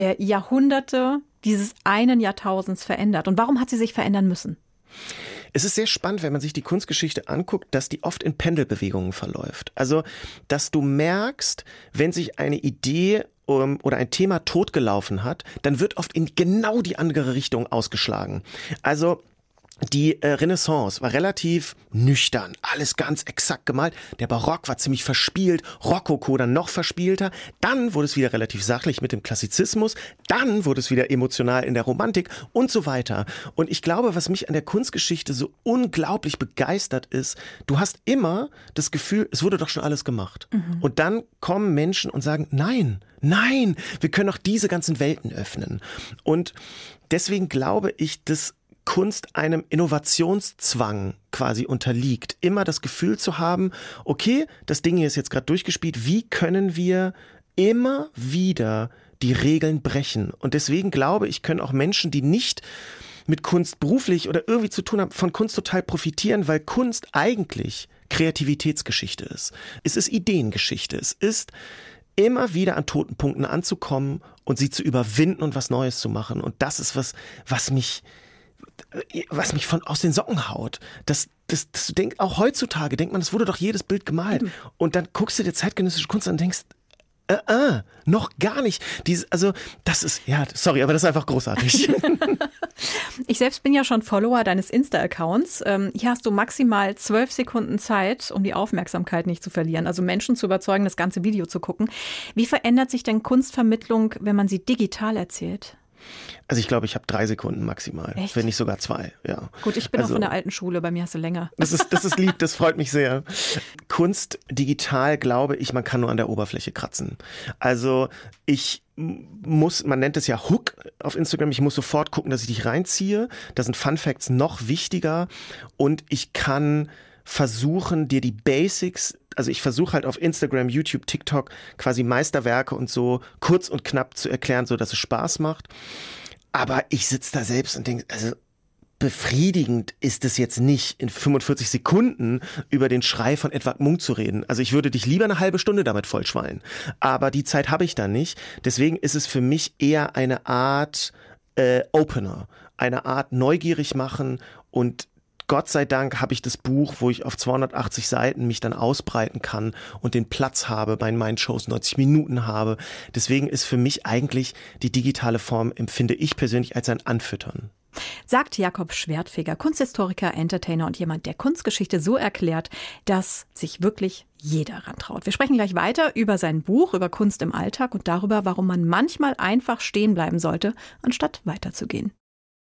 Jahrhunderte dieses einen Jahrtausends verändert. Und warum hat sie sich verändern müssen? Es ist sehr spannend, wenn man sich die Kunstgeschichte anguckt, dass die oft in Pendelbewegungen verläuft. Also, dass du merkst, wenn sich eine Idee oder ein Thema totgelaufen hat, dann wird oft in genau die andere Richtung ausgeschlagen. Also die Renaissance war relativ nüchtern, alles ganz exakt gemalt. Der Barock war ziemlich verspielt, Rokoko dann noch verspielter. Dann wurde es wieder relativ sachlich mit dem Klassizismus. Dann wurde es wieder emotional in der Romantik und so weiter. Und ich glaube, was mich an der Kunstgeschichte so unglaublich begeistert ist, du hast immer das Gefühl, es wurde doch schon alles gemacht. Und dann kommen Menschen und sagen, nein, wir können auch diese ganzen Welten öffnen. Und deswegen glaube ich, dass Kunst einem Innovationszwang quasi unterliegt. Immer das Gefühl zu haben, okay, das Ding hier ist jetzt gerade durchgespielt, wie können wir immer wieder die Regeln brechen? Und deswegen glaube ich, können auch Menschen, die nicht mit Kunst beruflich oder irgendwie zu tun haben, von Kunst total profitieren, weil Kunst eigentlich Kreativitätsgeschichte ist. Es ist Ideengeschichte. Es ist immer wieder an toten Punkten anzukommen und sie zu überwinden und was Neues zu machen. Und das ist was mich aus den Socken haut. Das denkt, auch heutzutage denkt man, es wurde doch jedes Bild gemalt. Und dann guckst du dir zeitgenössische Kunst an und denkst, noch gar nicht. Das ist, ja, sorry, aber das ist einfach großartig. Ich selbst bin ja schon Follower deines Insta-Accounts. Hier hast du maximal 12 Sekunden Zeit, um die Aufmerksamkeit nicht zu verlieren. Also Menschen zu überzeugen, das ganze Video zu gucken. Wie verändert sich denn Kunstvermittlung, wenn man sie digital erzählt? Also ich glaube, ich habe 3 Sekunden maximal, Echt? wenn nicht sogar 2. Ja. Gut, ich bin auch von der alten Schule, bei mir hast du länger. Das ist lieb, das freut mich sehr. Kunst digital, glaube ich, man kann nur an der Oberfläche kratzen. Also man nennt es ja Hook auf Instagram, ich muss sofort gucken, dass ich dich reinziehe. Da sind Fun Facts noch wichtiger und ich kann versuchen, dir die Basics, also ich versuche halt auf Instagram, YouTube, TikTok quasi Meisterwerke und so kurz und knapp zu erklären, so dass es Spaß macht. Aber ich sitze da selbst und denke, also befriedigend ist es jetzt nicht, in 45 Sekunden über den Schrei von Edvard Munch zu reden. Also ich würde dich lieber eine halbe Stunde damit vollschwallen. Aber die Zeit habe ich da nicht. Deswegen ist es für mich eher eine Art Opener, eine Art neugierig machen und Gott sei Dank habe ich das Buch, wo ich auf 280 Seiten mich dann ausbreiten kann und den Platz habe, bei meinen Shows 90 Minuten habe. Deswegen ist für mich eigentlich die digitale Form, empfinde ich persönlich als ein Anfüttern. Sagt Jakob Schwertfeger, Kunsthistoriker, Entertainer und jemand, der Kunstgeschichte so erklärt, dass sich wirklich jeder rantraut. Wir sprechen gleich weiter über sein Buch, über Kunst im Alltag und darüber, warum man manchmal einfach stehen bleiben sollte, anstatt weiterzugehen.